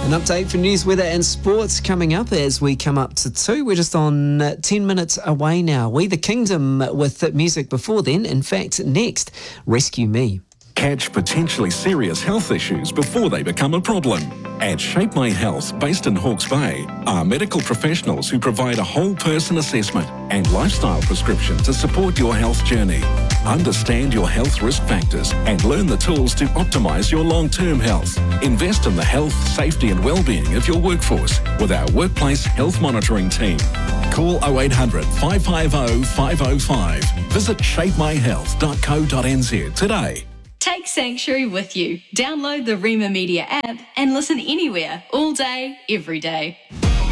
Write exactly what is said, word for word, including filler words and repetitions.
An update for news, weather and sports coming up as we come up to two. We're just on uh, ten minutes away now. We the Kingdom with music before then. In fact, next, Rescue Me. Catch potentially serious health issues before they become a problem. At Shape My Health, based in Hawke's Bay, are medical professionals who provide a whole person assessment and lifestyle prescription to support your health journey. Understand your health risk factors and learn the tools to optimise your long-term health. Invest in the health, safety and well-being of your workforce with our workplace health monitoring team. Call oh eight hundred, five five oh, five oh five. Visit shape my health dot co dot n z today. Take Sanctuary with you. Download the Rema Media app and listen anywhere, all day, every day.